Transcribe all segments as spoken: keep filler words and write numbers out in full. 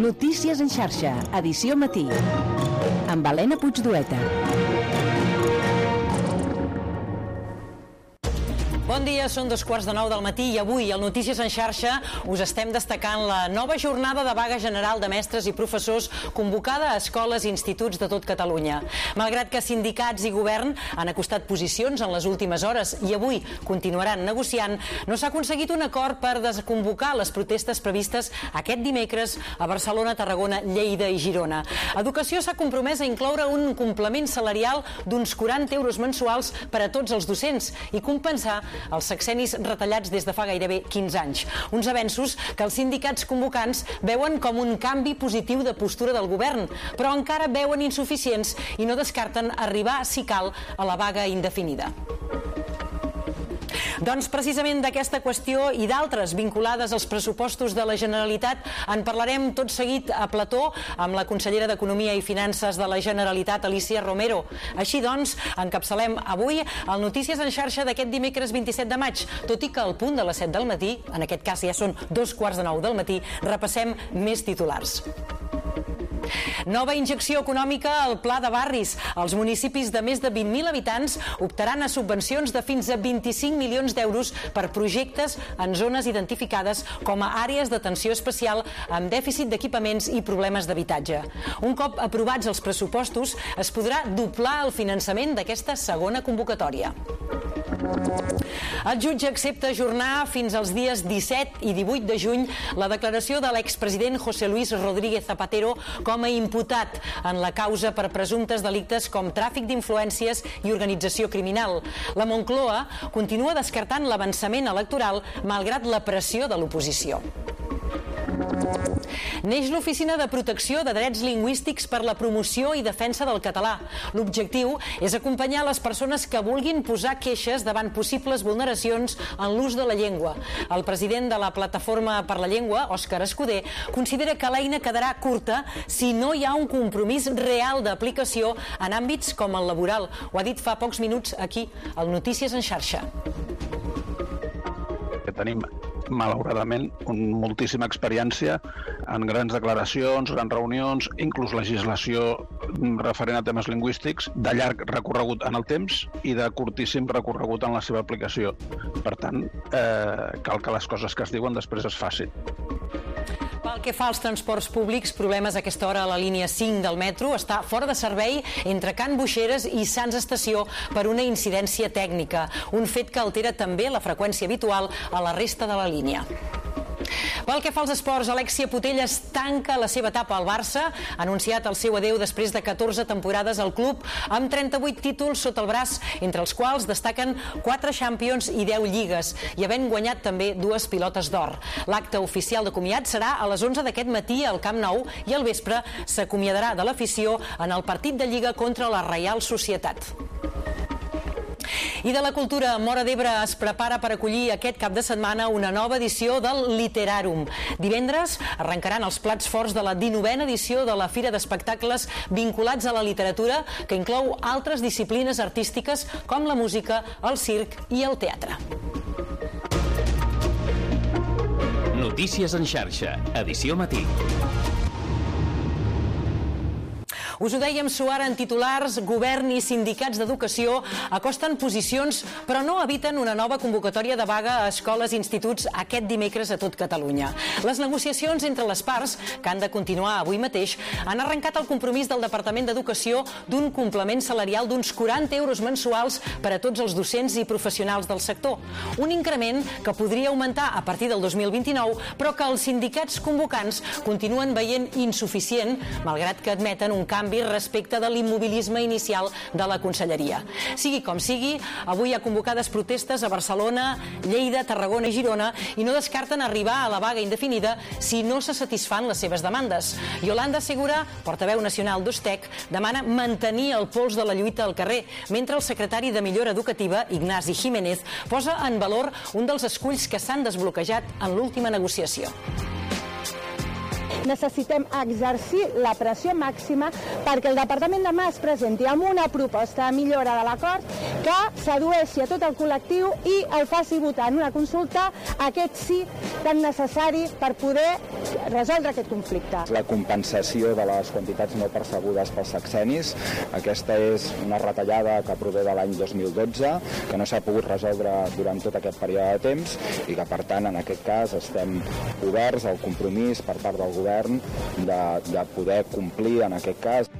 Notícies en xarxa, edició matí, amb Helena Puigdueta. Bon dia, són dos quarts de nou del matí i avui al Notícies en xarxa us estem destacant la nova jornada de vaga general de mestres i professors convocada a escoles i instituts de tot Catalunya. Malgrat que sindicats i govern han acostat posicions en les últimes hores i avui continuaran negociant, no s'ha aconseguit un acord per desconvocar les protestes previstes aquest dimecres a Barcelona, Tarragona, Lleida i Girona. Educació s'ha compromès a incloure un complement salarial d'uns quaranta euros mensuals per a tots els docents i compensar els sexennis retallats des de fa gairebé quinze anys. Uns avenços que els sindicats convocants veuen com un canvi positiu de postura del govern, però encara veuen insuficients i no descarten arribar, si cal, a la vaga indefinida. Doncs precisament d'aquesta qüestió i d'altres vinculades als pressupostos de la Generalitat en parlarem tot seguit a plató amb la consellera d'Economia i Finances de la Generalitat, Alícia Romero. Així doncs, encapçalem avui el Notícies en xarxa d'aquest dimecres vint-i-set de maig, tot i que al punt de les set del matí, en aquest cas ja són dos quarts de nou del matí, repassem més titulars. Nova injecció econòmica al Pla de Barris. Els municipis de més de vint mil habitants optaran a subvencions de fins a vint-i-cinc milions d'euros per projectes en zones identificades com a àrees d'atenció especial amb dèficit d'equipaments i problemes d'habitatge. Un cop aprovats els pressupostos, es podrà doblar el finançament d'aquesta segona convocatòria. El jutge accepta ajornar fins als dies disset i divuit de juny la declaració de l'expresident José Luis Rodríguez Zapatero com a imputat en la causa per presumptes delictes com tràfic d'influències i organització criminal. La Moncloa continua descartant l'avançament electoral malgrat la pressió de l'oposició. Neix l'Oficina de Protecció de Drets Lingüístics per la promoció i defensa del català. L'objectiu és acompanyar les persones que vulguin posar queixes davant possibles vulneracions en l'ús de la llengua. El president de la Plataforma per la Llengua, Òscar Escudé, considera que l'eina quedarà curta si no hi ha un compromís real d'aplicació en àmbits com el laboral. Ho ha dit fa pocs minuts aquí, al Notícies en xarxa. Que tenim malauradament una moltíssima experiència en grans declaracions, grans reunions, inclús legislació referent a temes lingüístics, de llarg recorregut en el temps i de curtíssim recorregut en la seva aplicació. Per tant, eh, cal que les coses que es diuen després es facin. Pel que fa als transports públics, problemes a aquesta hora a la línia cinc del metro. Està fora de servei entre Can Boixeres i Sants Estació per una incidència tècnica, un fet que altera també la freqüència habitual a la resta de la línia. Pel que fa als esports, Alexia Putellas tanca la seva etapa al Barça, ha anunciat el seu adeu després de catorze temporades al club, amb trenta-vuit títols sota el braç, entre els quals destaquen quatre Champions i deu lligues, i havent guanyat també dues pilotes d'or. L'acte oficial de comiat serà a les onze d'aquest matí al Camp Nou i al vespre s'acomiadarà de l'afició en el partit de Lliga contra la Reial Societat. I de la cultura, Móra d'Ebre es prepara per acollir aquest cap de setmana una nova edició del Literarum. Divendres arrencaran els plats forts de la dinovena edició de la Fira d'Espectacles vinculats a la literatura, que inclou altres disciplines artístiques com la música, el circ i el teatre. Notícies en xarxa, edició matí. Us ho dèiem suara en titulars, govern i sindicats d'educació acosten posicions però no eviten una nova convocatòria de vaga a escoles i instituts aquest dimecres a tot Catalunya. Les negociacions entre les parts, que han de continuar avui mateix, han arrencat el compromís del Departament d'Educació d'un complement salarial d'uns quaranta euros mensuals per a tots els docents i professionals del sector. Un increment que podria augmentar a partir del dos mil vint-i-nou, però que els sindicats convocants continuen veient insuficient, malgrat que admeten un canvi respecte de l'immobilisme inicial de la Conselleria. Sigui com sigui, avui hi ha convocades protestes a Barcelona, Lleida, Tarragona i Girona i no descarten arribar a la vaga indefinida si no se satisfan les seves demandes. Yolanda Segura, portaveu nacional d'Ustec, demana mantenir el pols de la lluita al carrer, mentre el secretari de Millora Educativa, Ignasi Jiménez, posa en valor un dels esculls que s'han desbloquejat en l'última negociació. necessitem exercir la pressió màxima perquè el Departament demà es presenti amb una proposta de millora de l'acord que sedueixi a tot el col·lectiu i el faci votar en una consulta aquest sí tan necessari per poder resoldre aquest conflicte. La compensació de les quantitats no percebudes pels sexennis, aquesta és una retallada que prové de l'any dos mil dotze, que no s'ha pogut resoldre durant tot aquest període de temps i que, per tant, en aquest cas estem oberts al compromís per part del govern de, de poder complir en aquest cas.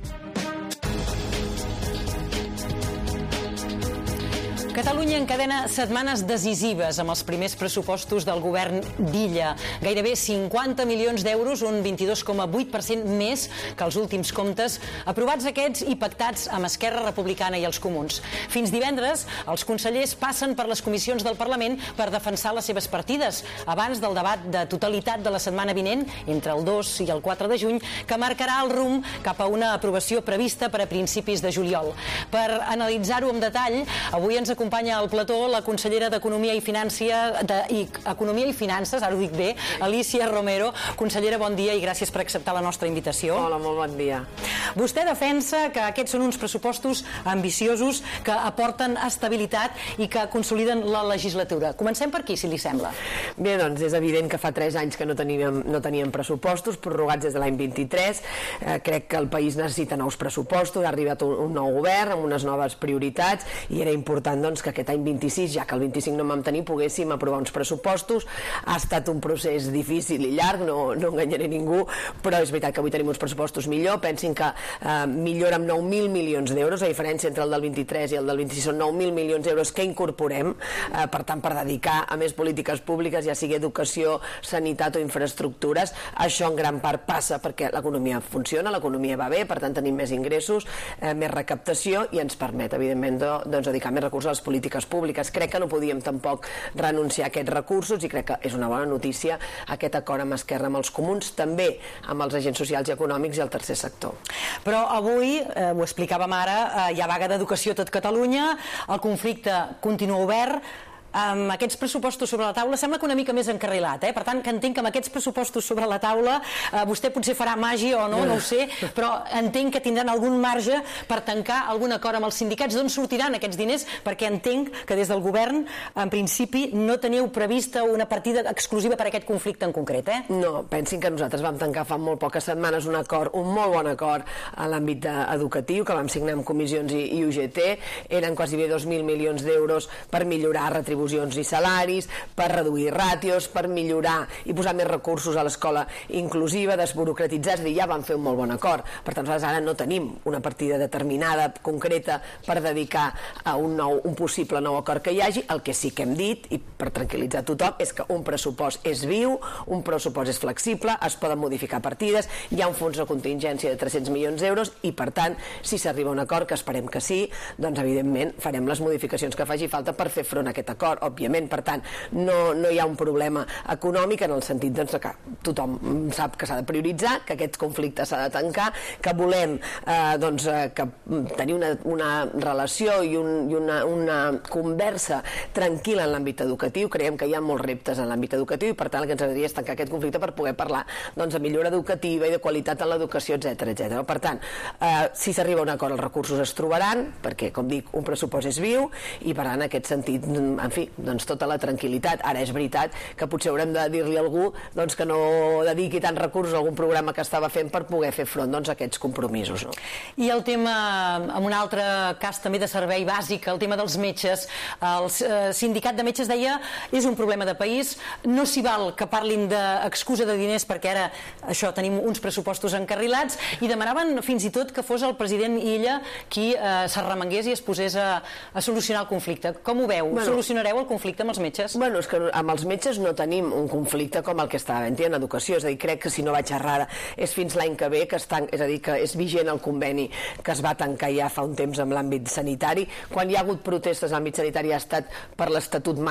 Catalunya encadena setmanes decisives amb els primers pressupostos del govern d'Illa. Gairebé cinquanta milions d'euros, un vint-i-dos coma vuit per cent més que els últims comptes, aprovats aquests i pactats amb Esquerra Republicana i els Comuns. Fins divendres, els consellers passen per les comissions del Parlament per defensar les seves partides, abans del debat de totalitat de la setmana vinent, entre el dos i el quatre de juny, que marcarà el rumb cap a una aprovació prevista per a principis de juliol. Per analitzar-ho amb detall, avui ens acompanya Acompanya al plató la consellera d'Economia i Finança, de, i Economia i Finances, ara ho dic bé, Alícia Romero. Consellera, bon dia i gràcies per acceptar la nostra invitació. Hola, molt bon dia. Vostè defensa que aquests són uns pressupostos ambiciosos que aporten estabilitat i que consoliden la legislatura. Comencem per aquí, si li sembla. Bé, doncs és evident que fa tres anys que no teníem, no teníem pressupostos, prorrogats des de l'any vint-i-tres. Eh, crec que el país necessita nous pressupostos, ha arribat un, un nou govern amb unes noves prioritats i era important, doncs, que aquest any vint-i-sis, ja que el vint-i-cinc no vam tenir, poguéssim aprovar uns pressupostos. Ha estat un procés difícil i llarg, no, no enganyaré ningú, però és veritat que avui tenim uns pressupostos millor. Pensin que eh, millora amb nou mil milions d'euros, la diferència entre el del vint-i-tres i el del vint-i-sis són nou mil milions d'euros que incorporem, eh, per tant, per dedicar a més polítiques públiques, ja sigui educació, sanitat o infraestructures. Això en gran part passa perquè l'economia funciona, l'economia va bé, per tant tenim més ingressos, eh, més recaptació i ens permet, evidentment, de, doncs, dedicar més recursos a les polítiques públiques. Crec que no podíem tampoc renunciar a aquests recursos i crec que és una bona notícia aquest acord amb Esquerra, amb els Comuns, també amb els agents socials i econòmics i el tercer sector. Però avui, eh, ho explicàvem ara, eh, hi ha vaga d'educació a tot Catalunya, el conflicte continua obert. Amb aquests pressupostos sobre la taula sembla que una mica més encarrilat, eh? Per tant, que entenc que amb aquests pressupostos sobre la taula eh, vostè potser farà màgia o no, no ho sé, però entenc que tindran algun marge per tancar algun acord amb els sindicats. D'on sortiran aquests diners? Perquè entenc que des del govern, en principi, no teniu prevista una partida exclusiva per a aquest conflicte en concret, eh? No, pensin que nosaltres vam tancar fa molt poques setmanes un acord, un molt bon acord a l'àmbit educatiu, que vam signar amb comissions i, i U G T. Eren quasi bé dos mil milions d'euros per millorar retribucions i salaris, per reduir ràtios, per millorar i posar més recursos a l'escola inclusiva, desburocratitzar, és a dir, ja vam fer un molt bon acord. Per tant, nosaltres ara no tenim una partida determinada, concreta, per dedicar a un, nou, un possible nou acord que hi hagi. El que sí que hem dit, i per tranquil·litzar tothom, és que un pressupost és viu, un pressupost és flexible, es poden modificar partides, hi ha un fons de contingència de tres-cents milions d'euros i, per tant, si s'arriba a un acord, que esperem que sí, doncs, evidentment, farem les modificacions que faci falta per fer front a aquest acord. Òbviament, per tant, no, no hi ha un problema econòmic en el sentit, doncs, que tothom sap que s'ha de prioritzar, que aquest conflicte s'ha de tancar, que volem eh, doncs, que tenir una, una relació i, un, i una, una conversa tranquil·la en l'àmbit educatiu. Creiem que hi ha molts reptes en l'àmbit educatiu i, per tant, el que ens agradaria és tancar aquest conflicte per poder parlar, doncs, de millora educativa i de qualitat en l'educació, etcètera, etcètera. Per tant, eh, si s'arriba a un acord, els recursos es trobaran, perquè, com dic, un pressupost és viu i, per tant, en aquest sentit, en fi, doncs tota la tranquil·litat. Ara és veritat que potser haurem de dir-li a algú, doncs, que no dediqui tants recursos a algun programa que estava fent per poder fer front, doncs, a aquests compromisos. No? I el tema, en un altre cas també de servei bàsic, el tema dels metges. El eh, sindicat de metges deia és un problema de país, no s'hi val que parlin d'excusa de diners perquè ara això tenim uns pressupostos encarrilats i demanaven fins i tot que fos el president Illa qui eh, s'arremangués i es posés a, a solucionar el conflicte. Com ho veu? Bueno, solucionareu el conflicte amb els metges? Bueno, és que amb els metges no tenim un conflicte com el que estava havent-hi en educació, és a dir, crec que si no vaig errada és fins l'any que ve, que estan, és a dir, que és vigent el conveni que es va tancar ja fa un temps amb l'àmbit sanitari. Quan hi ha hagut protestes en l'àmbit sanitari ha estat per l'Estatut Marc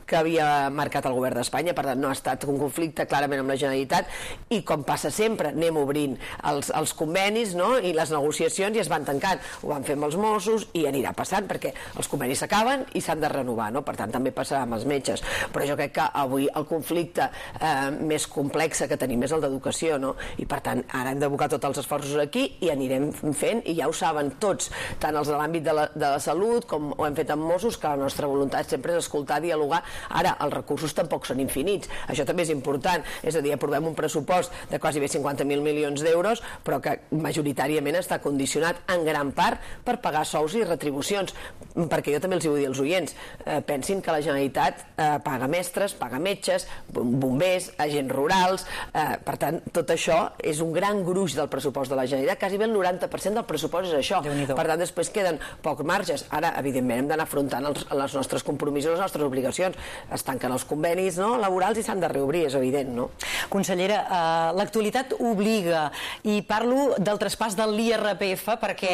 que havia marcat el govern d'Espanya, per tant no ha estat un conflicte clarament amb la Generalitat, i com passa sempre anem obrint els, els convenis, no? I les negociacions i es van tancant, ho van fer amb els Mossos i anirà passant perquè els convenis s'acaben i s'han de renovar, no? Per tant també passarà amb els metges, però jo crec que avui el conflicte eh, més complex que tenim és el d'educació, no? I per tant ara hem d'abocar tots els esforços aquí i anirem fent, i ja ho saben tots, tant els de l'àmbit de, la, de la salut com ho hem fet amb Mossos, que la nostra voluntat sempre és escoltar, dialogar. Ara, els recursos tampoc són infinits, això també és important, és a dir, aprovem un pressupost de quasi bé cinquanta mil milions d'euros, però que majoritàriament està condicionat en gran part per pagar sous i retribucions, perquè jo també els hi vull dir als oients, eh, pensin que la Generalitat eh, paga mestres, paga metges, bombers, agents rurals, eh, per tant, tot això és un gran gruix del pressupost de la Generalitat, quasi bé el noranta per cent del pressupost és això, per tant, després queden pocs marges. Ara, evidentment, hem d'anar afrontant els, els nostres compromisos, les nostres obligacions. Es tanquen els convenis, no?, laborals i s'han de reobrir, és evident, no? Consellera, eh, l'actualitat obliga, i parlo del traspàs de l'I R P F perquè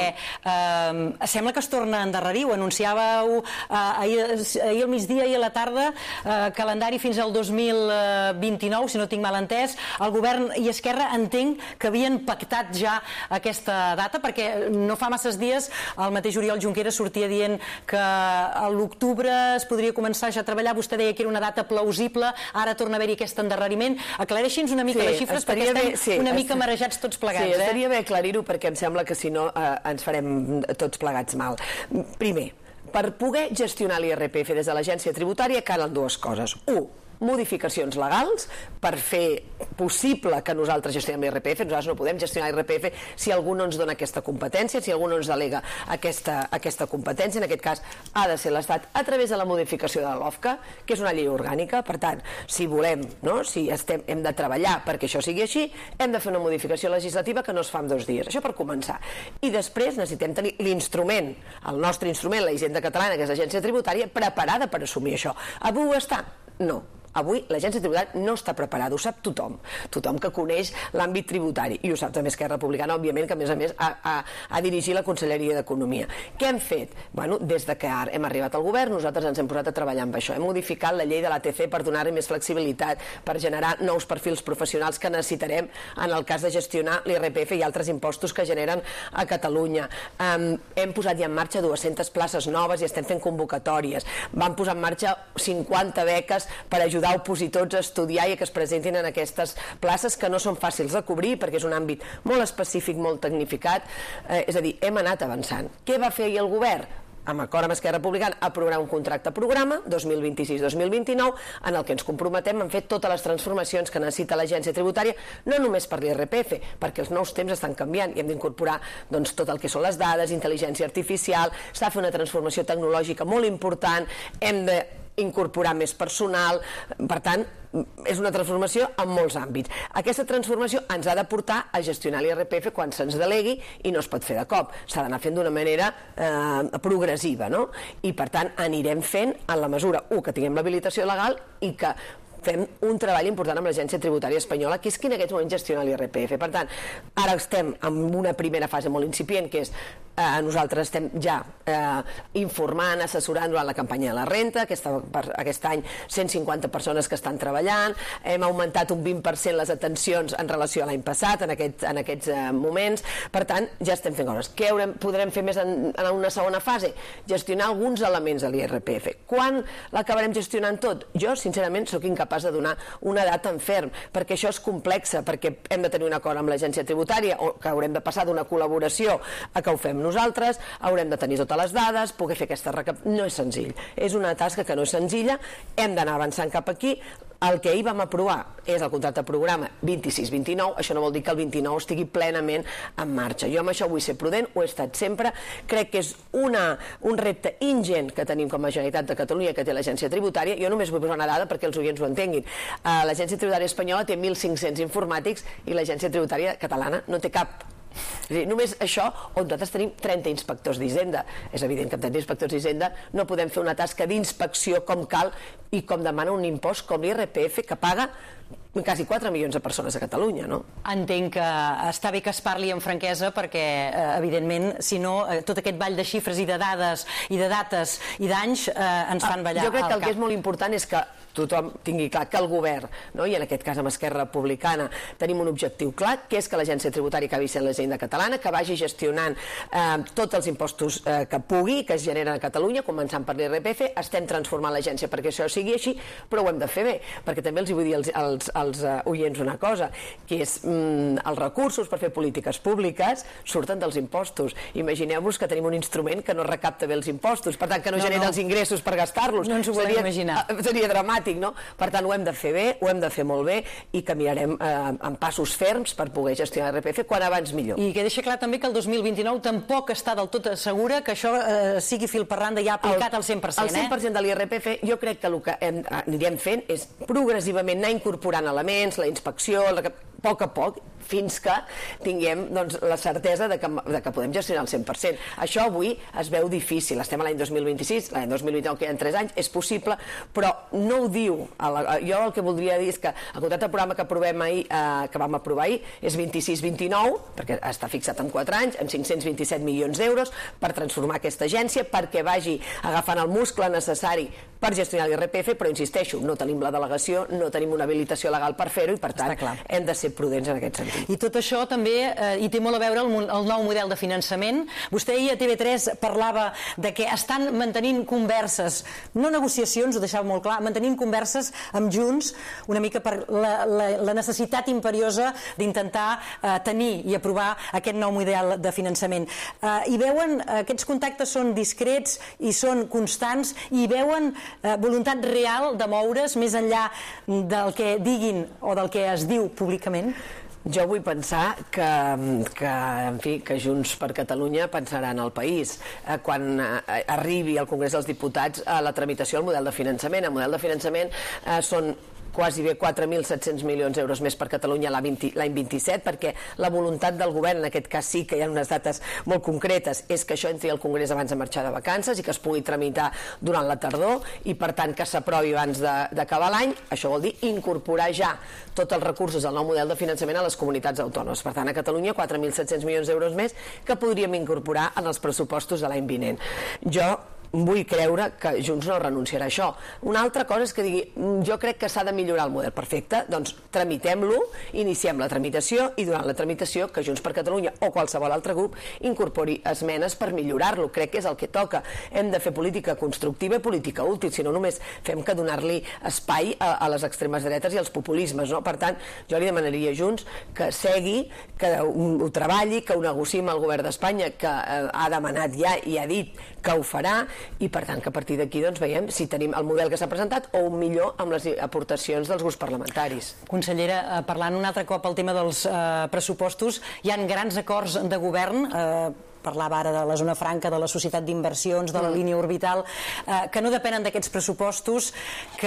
eh, sembla que es torna a endarrerir, ho anunciàveu eh, ahir, ahir al migdia i a la tarda, eh, calendari fins al dos mil vint-i-nou, si no tinc mal entès. El govern i Esquerra entenc que havien pactat ja aquesta data, perquè no fa masses dies el mateix Oriol Junqueras sortia dient que a l'octubre es podria començar ja a treballar, vostè deia que era una data plausible, ara torna a haver-hi aquest endarreriment. Aclareixin-nos una mica sí, les xifres perquè estem bé, sí, una mica marejats tots plegats. Sí, estaria eh? bé aclarir-ho perquè em sembla que si no eh, ens farem tots plegats mal. Primer, per poder gestionar l'I R P F des de l'Agència Tributària calen dues coses. U, modificacions legals per fer possible que nosaltres gestionem l'I R P F. Nosaltres no podem gestionar l'I R P F si algú no ens dona aquesta competència, si algú no ens delega aquesta, aquesta competència. En aquest cas ha de ser l'Estat a través de la modificació de la LOFCA, que és una llei orgànica. Per tant, si volem, no? si estem, hem de treballar perquè això sigui així, hem de fer una modificació legislativa que no es fa en dos dies. Això per començar. I després necessitem tenir l'instrument, el nostre instrument, la Hisenda Catalana, que és l'Agència Tributària, preparada per assumir això. Avui ho està? No. Avui l'Agència Tributària no està preparada, ho sap tothom, tothom que coneix l'àmbit tributari, i ho sap també Esquerra Republicana, òbviament, que a més a més ha, ha, ha dirigit la Conselleria d'Economia. Què hem fet? Bueno, des de que hem arribat al govern, nosaltres ens hem posat a treballar amb això. Hem modificat la llei de l'A T C per donar-hi més flexibilitat, per generar nous perfils professionals que necessitarem en el cas de gestionar l'I R P F i altres impostos que generen a Catalunya. Um, hem posat ja en marxa dues-centes places noves i estem fent convocatòries. Vam posar en marxa cinquanta beques per ajudar ajudar opositors a estudiar i que es presentin en aquestes places que no són fàcils de cobrir perquè és un àmbit molt específic, molt tecnificat, eh, és a dir, hem anat avançant. Què va fer ahir el govern? Amb acord amb Esquerra Republicana, aprovar un contracte programa dos mil vint-i-sis dos mil vint-i-nou en el que ens comprometem a fer totes les transformacions que necessita l'Agència Tributària, no només per l'I R P F, perquè els nous temps estan canviant i hem d'incorporar doncs, tot el que són les dades, intel·ligència artificial, s'ha de fer una transformació tecnològica molt important, hem de incorporar més personal, per tant és una transformació en molts àmbits. Aquesta transformació ens ha de portar a gestionar l'I R P F quan se'ns delegui i no es pot fer de cop, s'ha d'anar fent d'una manera eh, progressiva, no? I per tant anirem fent en la mesura, u, que tinguem l'habilitació legal i que fem un treball important amb l'Agència Tributària Espanyola, que és qui en aquests moments gestiona l'I R P F. Per tant, ara estem en una primera fase molt incipient, que és eh, nosaltres estem ja eh, informant, assessorant durant la campanya de la renta, aquesta, per, aquest any cent cinquanta persones que estan treballant, hem augmentat un vint per cent les atencions en relació a l'any passat, en, aquest, en aquests eh, moments, per tant, ja estem fent coses. Què haurem, podrem fer més en, en una segona fase? Gestionar alguns elements de l'I R P F. Quan l'acabarem gestionant tot? Jo, sincerament, sóc incapaç de donar una data en ferm, perquè això és complexa, perquè hem de tenir un acord amb l'Agència Tributària, o que haurem de passar d'una col·laboració a que ho fem nosaltres, haurem de tenir totes les dades, poder fer aquesta recaptació. No és senzill. És una tasca que no és senzilla, hem d'anar avançant cap aquí. El que ahir vam aprovar és el contracte programa vint-i-sis vint-i-nou, això no vol dir que el vint-i-nou estigui plenament en marxa. Jo amb això vull ser prudent, ho he estat sempre, crec que és una, un repte ingent que tenim com a Generalitat de Catalunya, que té l'Agència Tributària. Jo només vull posar una dada perquè els oients ho entenguin. Uh, L'Agència Tributària Espanyola té mil cinc-cents informàtics i l'Agència Tributària Catalana no té cap. És a dir, només això, on nosaltres tenim trenta inspectors d'Hisenda. És evident que amb trenta inspectors d'Hisenda no podem fer una tasca d'inspecció com cal i com demana un impost com l'I R P F que paga quasi quatre milions de persones a Catalunya, no? Entenc que està bé que es parli amb franquesa perquè, eh, evidentment, si no, eh, tot aquest ball de xifres i de dades i de dates i d'anys eh, ens fan ballar al cap. Jo crec que el cap. que és molt important és que tothom tingui clar que el govern, no? I en aquest cas amb Esquerra Republicana, tenim un objectiu clar, que és que l'Agència Tributària acabi sent l'Hisenda Catalana, que vagi gestionant eh, tots els impostos eh, que pugui, que es generen a Catalunya, començant per l'I R P F. Estem transformant l'agència perquè això sigui així, però ho hem de fer bé, perquè també els hi vull dir als, als, als uh, oients una cosa, que és mm, els recursos per fer polítiques públiques surten dels impostos. Imagineu-vos que tenim un instrument que no recapta bé els impostos, per tant que no, no genera no. els ingressos per gastar-los. No ens ho volem imaginar. Seria dramàtic. No? Per tant, ho hem de fer bé, ho hem de fer molt bé i caminarem eh, amb passos ferms per poder gestionar l'I R P F quan abans millor. I que deixa clar també que el dos mil vint-i-nou tampoc està del tot segura que això eh, sigui fil per randa ja aplicat al cent per cent. El cent per cent eh? de l'I R P F jo crec que el que hem, anirem fent és progressivament anar incorporant elements, la inspecció, el recap... a poc a poc, fins que tinguem doncs, la certesa de que, de que podem gestionar el cent per cent. Això avui es veu difícil. Estem a l'any dos mil vint-i-sis, l'any dos mil vint-i-nou, que hi ha tres anys, és possible, però no ho diu. La, jo el que voldria dir és que el contracte de programa que, aprovem ahir, eh, que vam aprovar ahir és vint-i-sis vint-i-nou, perquè està fixat en quatre anys, amb cinc-cents vint-i-set milions d'euros per transformar aquesta agència, perquè vagi agafant el muscle necessari per gestionar l'I R P F, però insisteixo, no tenim la delegació, no tenim una habilitació legal per fer-ho i per tant hem de ser prudents en aquest sentit. I tot això també eh, hi té molt a veure el, el nou model de finançament. Vostè ahir a T V tres parlava de que estan mantenint converses, no negociacions, ho deixava molt clar, mantenint converses amb Junts, una mica per la, la, la necessitat imperiosa d'intentar eh, tenir i aprovar aquest nou model de finançament. Eh, I veuen, aquests contactes són discrets i són constants, i veuen eh, voluntat real de moure's més enllà del que diguin o del que es diu públicament? Jo vull pensar que, que, en fi, que Junts per Catalunya pensarà en el país. Eh, quan eh, arribi al Congrés dels Diputats a la tramitació del model de finançament. El model de finançament eh, són quasi bé quatre mil set-cents milions d'euros més per Catalunya l'any vint-i-set, perquè la voluntat del govern, en aquest cas sí que hi ha unes dates molt concretes, és que això entri al Congrés abans de marxar de vacances i que es pugui tramitar durant la tardor i per tant que s'aprovi abans d'acabar l'any. Això vol dir incorporar ja tots els recursos del nou model de finançament a les comunitats autònomes. Per tant, a Catalunya quatre mil set-cents milions d'euros més que podríem incorporar en els pressupostos de l'any vinent. Jo vull creure que Junts no renunciarà a això. Una altra cosa és que digui, jo crec que s'ha de millorar el model. Perfecte, doncs tramitem-lo, iniciem la tramitació i durant la tramitació que Junts per Catalunya o qualsevol altre grup incorpori esmenes per millorar-lo. Crec que és el que toca. Hem de fer política constructiva i política útil, si no només fem que donar-li espai a, a les extremes dretes i als populismes, no? Per tant, jo li demanaria a Junts que segui, que ho treballi, que ho negociï amb el govern d'Espanya, que eh, ha demanat ja i ha dit que ho farà, i per tant que a partir d'aquí doncs, veiem si tenim el model que s'ha presentat o un millor amb les aportacions dels grups parlamentaris. Consellera, parlant un altre cop el tema dels eh, pressupostos, hi ha grans acords de govern, eh, parlava ara de la zona franca, de la societat d'inversions, de la mm. línia orbital, eh, que no depenen d'aquests pressupostos, que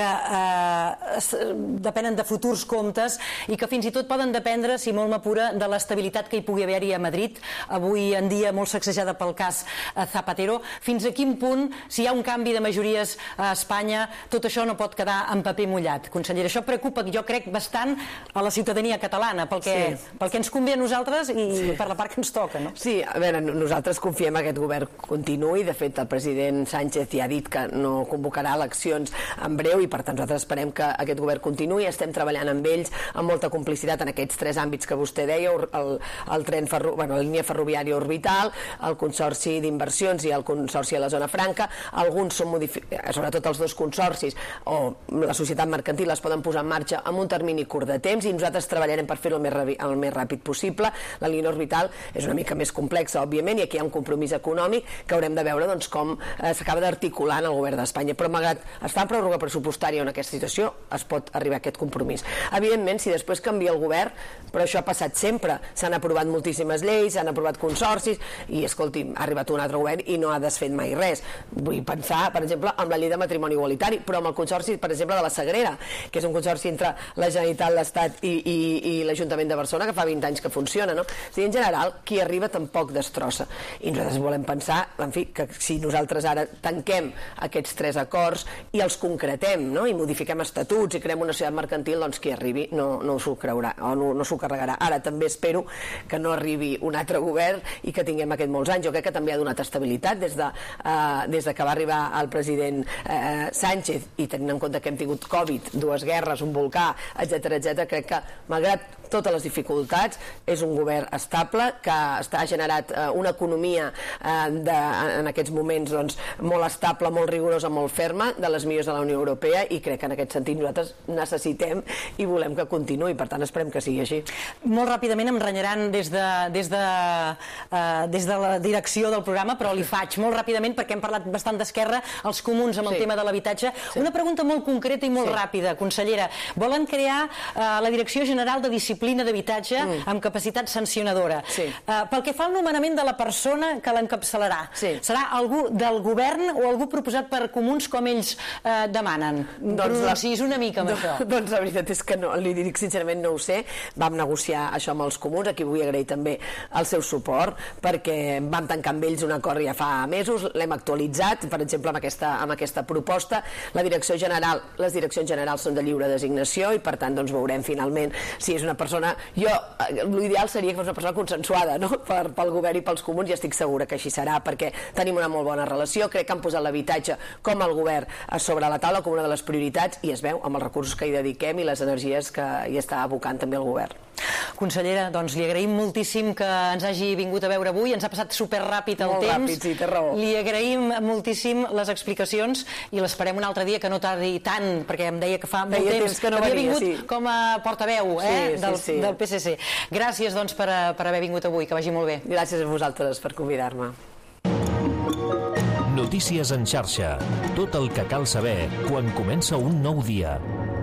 eh, depenen de futurs comptes i que fins i tot poden dependre, si molt m'apura, de l'estabilitat que hi pugui haver-hi a Madrid, avui en dia molt sacsejada pel cas Zapatero. Fins a quin punt, si hi ha un canvi de majories a Espanya, tot això no pot quedar en paper mullat? Consellera, això preocupa, jo crec, bastant a la ciutadania catalana, pel que, sí. pel que ens convé a nosaltres i sí. per la part que ens toca, no? Sí, a veure, nosaltres confiem que aquest govern continuï. De fet, el president Sánchez ja ha dit que no convocarà eleccions en breu i per tant nosaltres esperem que aquest govern continuï. Estem treballant amb ells amb molta complicitat en aquests tres àmbits que vostè deia, el, el tren ferro, bueno, la línia ferroviària orbital, el consorci d'inversions i el consorci a la zona franca. Alguns són modificats, sobretot els dos consorcis o la societat mercantil es poden posar en marxa amb un termini curt de temps i nosaltres treballarem per fer-ho el, el més ràpid possible. La línia orbital és una mica més complexa, òbviament, i aquí hi ha un compromís econòmic que haurem de veure doncs, com eh, s'acaba d'articular en el govern d'Espanya. Però malgrat estar en pròrroga pressupostària en aquesta situació, es pot arribar a aquest compromís. Evidentment, si després canvia el govern, però això ha passat sempre, s'han aprovat moltíssimes lleis, s'han aprovat consorcis, i, escolti, ha arribat un altre govern i no ha desfet mai res. Vull pensar, per exemple, amb la llei de matrimoni igualitari, però amb el consorci, per exemple, de la Sagrera, que és un consorci entre la Generalitat, l'Estat i, i, i l'Ajuntament de Barcelona, que fa vint anys que funciona, no? O sigui, en general, qui arriba tampoc destrossa. força. I nosaltres volem pensar, en fi, que si nosaltres ara tanquem aquests tres acords i els concretem, no? I modifiquem estatuts i creem una societat mercantil, doncs qui arribi no, no s'ho creurà o no, no s'ho carregarà. Ara també espero que no arribi un altre govern i que tinguem aquest molts anys. Jo crec que també ha donat estabilitat des de, uh, des de que va arribar el president uh, Sánchez, i tenint en compte que hem tingut Covid, dues guerres, un volcà, etcètera, etcètera, crec que malgrat totes les dificultats és un govern estable que està, ha generat uh, una economia uh, de, en aquests moments doncs, molt estable, molt rigorosa, molt ferma, de les millors de la Unió Europea, i crec que en aquest sentit nosaltres necessitem i volem que continuï, per tant esperem que sigui així. Molt ràpidament em renyaran des de, des de, uh, des de la direcció del programa, però li faig molt ràpidament perquè hem parlat bastant d'Esquerra, els comuns amb el sí. tema de l'habitatge. Sí. Una pregunta molt concreta i molt sí. ràpida, consellera. Volen crear uh, la Direcció General de Disciplina d'Habitatge mm. amb capacitat sancionadora. Sí. Uh, pel que fa al nomenament de la persona que l'encapçalarà, sí. serà algú del govern o algú proposat per comuns com ells uh, demanen? Doncs Pronunciïs una mica amb do, això. Doncs la veritat és que no, li dic sincerament no ho sé. Vam negociar això amb els comuns, aquí vull agrair també el seu suport, perquè vam tancar amb ells un acord ja fa mesos, l'hem actualitzat, per exemple, amb aquesta, amb aquesta proposta. La direcció general, les direccions generals són de lliure designació i, per tant, doncs veurem finalment si és una persona... Jo, l'ideal seria que fos una persona consensuada, no?, per, pel govern i pels comuns, i estic segura que així serà, perquè tenim una molt bona relació. Crec que han posat l'habitatge com el govern sobre la taula, com una de les prioritats, i es veu amb els recursos que hi dediquem i les energies que hi està abocant també el govern. Consellera, doncs li agraïm moltíssim que ens hagi vingut a veure avui, ens ha passat superràpid el Molt temps. Ràpid, sí, té raó. Li agraïm moltíssim les explicacions i l'esperem un altre dia que no tardi tant, perquè em deia que fa molt Deia temps, temps que no havia venia, vingut sí. com a portaveu eh, sí, sí, del, sí. del P S C. Gràcies doncs per, per haver vingut avui, que vagi molt bé. Gràcies a vosaltres per convidar-me. Notícies en xarxa. Tot el que cal saber quan comença un nou dia.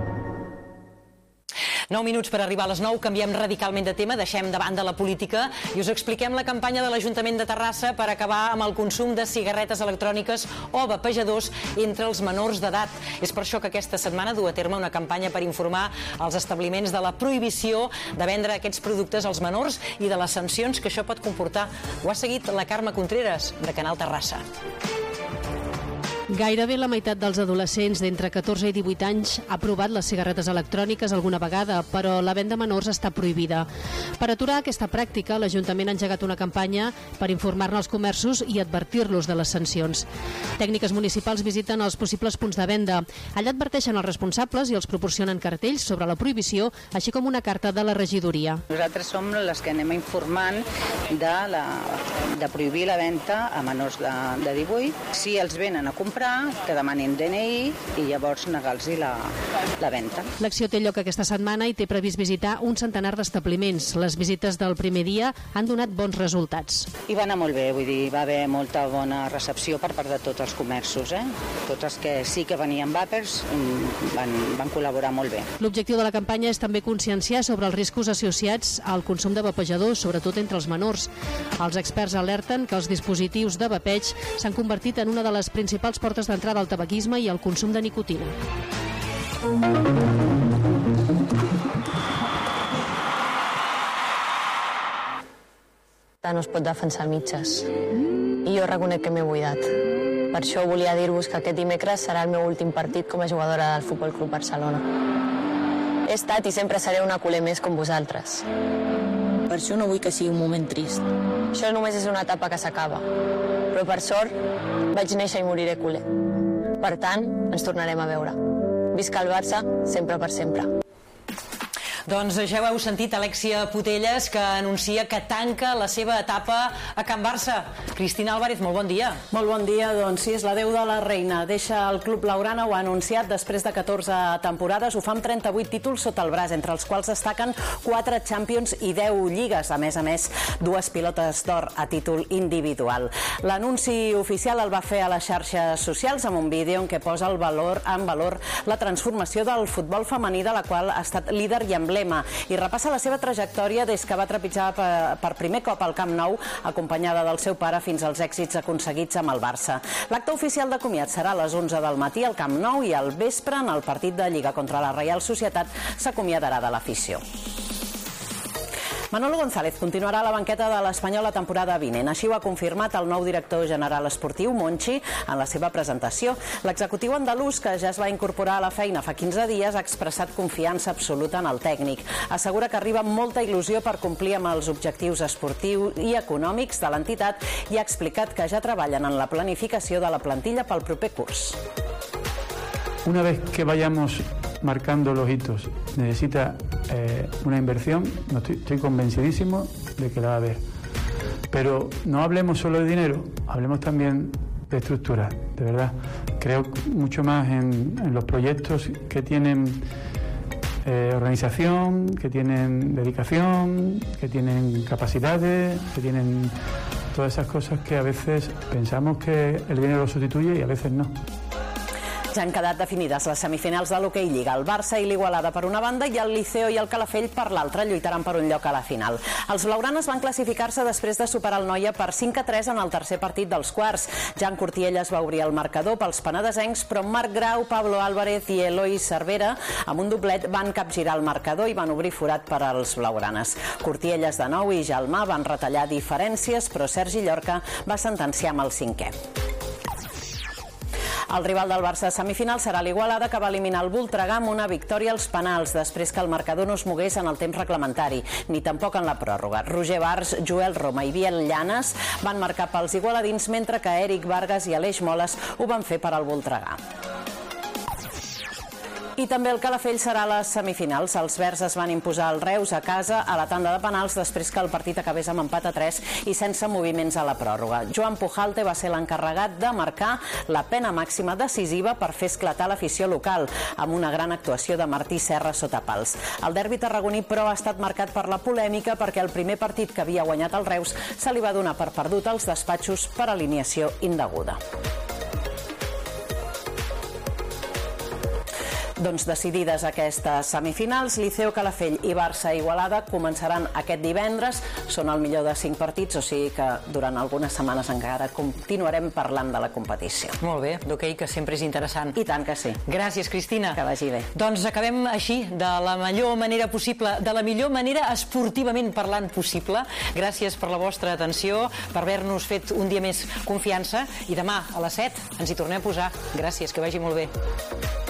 nou minuts per arribar a les nou, canviem radicalment de tema, deixem de banda la política i us expliquem la campanya de l'Ajuntament de Terrassa per acabar amb el consum de cigarretes electròniques o vapejadors entre els menors d'edat. És per això que aquesta setmana du a terme una campanya per informar als establiments de la prohibició de vendre aquests productes als menors i de les sancions que això pot comportar. Ho ha seguit la Carme Contreras, de Canal Terrassa. Gairebé la meitat dels adolescents d'entre catorze i divuit anys ha provat les cigarretes electròniques alguna vegada, però la venda a menors està prohibida. Per aturar aquesta pràctica, l'Ajuntament ha engegat una campanya per informar-ne als comerços i advertir-los de les sancions. Tècniques municipals visiten els possibles punts de venda. Allà adverteixen els responsables i els proporcionen cartells sobre la prohibició, així com una carta de la regidoria. Nosaltres som les que anem informant de, la, de prohibir la venda a menors de, de divuit. Si els venen a comprar, que demanin D N I i llavors negar-los la, la venda. L'acció té lloc aquesta setmana i té previst visitar un centenar d'establiments. Les visites del primer dia han donat bons resultats. I va anar molt bé, vull dir, va haver molta bona recepció per part de tots els comerços. Eh? Tots els que sí que venien vàpers van, van col·laborar molt bé. L'objectiu de la campanya és també conscienciar sobre els riscos associats al consum de vapejadors, sobretot entre els menors. Els experts alerten que els dispositius de vapeig s'han convertit en una de les principals portes d'entrada al tabaquisme i al consum de nicotina. No es pot defensar mitges. I jo reconec que m'he buidat. Per això volia dir-vos que aquest dimecres serà el meu últim partit com a jugadora del Futbol Club Barcelona. He estat i sempre seré una culer més com vosaltres. Per això no vull que sigui un moment trist. Això només és una etapa que s'acaba. Però per sort vaig néixer i moriré culer. Per tant, ens tornarem a veure. Visca el Barça, sempre per sempre. Doncs ja ho heu sentit, Alexia Putelles, que anuncia que tanca la seva etapa a Can Barça. Cristina Álvarez, molt bon dia. Molt bon dia, doncs sí, és la Déu de la Reina. Deixa el club blaugrana, ho ha anunciat, després de catorze temporades. Ho fa amb trenta-vuit títols sota el braç, entre els quals destaquen quatre Champions i deu lligues. A més a més, dues pilotes d'or a títol individual. L'anunci oficial el va fer a les xarxes socials amb un vídeo en què posa el valor, en valor la transformació del futbol femení, de la qual ha estat líder i emblema, i repassa la seva trajectòria des que va trepitjar per, per primer cop al Camp Nou, acompanyada del seu pare, fins als èxits aconseguits amb el Barça. L'acte oficial de comiat serà a les onze del matí al Camp Nou i al vespre, en el partit de Lliga contra la Reial Societat, s'acomiadarà de l'afició. Manolo González continuarà a la banqueta de l'Espanyol la temporada vinent. Així ho ha confirmat el nou director general esportiu, Monchi, en la seva presentació. L'executiu andalús, que ja es va incorporar a la feina fa quinze dies, ha expressat confiança absoluta en el tècnic. Assegura que arriba amb molta il·lusió per complir amb els objectius esportius i econòmics de l'entitat i ha explicat que ja treballen en la planificació de la plantilla pel proper curs. Una vez que vayamos marcando los hitos, necesita eh, una inversión, no estoy, estoy convencidísimo de que la va a haber. Pero no hablemos solo de dinero, hablemos también de estructura, de verdad. Creo mucho más en, en los proyectos que tienen eh, organización, que tienen dedicación, que tienen capacidades, que tienen todas esas cosas que a veces pensamos que el dinero lo sustituye y a veces no. Ja han quedat definides les semifinals de l'Hockey Lliga. El Barça i l'Igualada per una banda i el Liceo i el Calafell per l'altra lluitaran per un lloc a la final. Els blaugranes van classificar-se després de superar el Noia per cinc a tres en el tercer partit dels quarts. Jan Cortielles va obrir el marcador pels penedesencs, però Marc Grau, Pablo Álvarez i Eloi Cervera, amb un doblet, van capgirar el marcador i van obrir forat per als blaugranes. Cortielles de nou i Jalmà van retallar diferències, però Sergi Llorca va sentenciar amb el cinquè. El rival del Barça a semifinal serà l'Igualada, que va eliminar el Voltregà amb una victòria als penals després que el marcador no es mogués en el temps reglamentari, ni tampoc en la pròrroga. Roger Bars, Joel Roma i Biel Llanes van marcar pels igualadins, mentre que Eric Vargas i Aleix Moles ho van fer per al Voltregà. I també el Calafell serà a les semifinals. Els verds es van imposar el Reus a casa a la tanda de penals després que el partit acabés amb empat a tres i sense moviments a la pròrroga. Joan Pujalte va ser l'encarregat de marcar la pena màxima decisiva per fer esclatar l'afició local, amb una gran actuació de Martí Serra sota pals. El derbi tarragoní, però, ha estat marcat per la polèmica perquè el primer partit que havia guanyat el Reus se li va donar per perdut als despatxos per alineació indeguda. Doncs decidides aquestes semifinals, Liceo, Calafell i Barça Igualada començaran aquest divendres. Són el millor de cinc partits, o sigui que durant algunes setmanes encara continuarem parlant de la competició. Molt bé, d'hoquei, que sempre és interessant. I tant que sí. Gràcies, Cristina. Que vagi bé. Doncs acabem així, de la millor manera possible, de la millor manera esportivament parlant possible. Gràcies per la vostra atenció, per haver-nos fet un dia més confiança, i demà a les set ens hi tornem a posar. Gràcies, que vagi molt bé.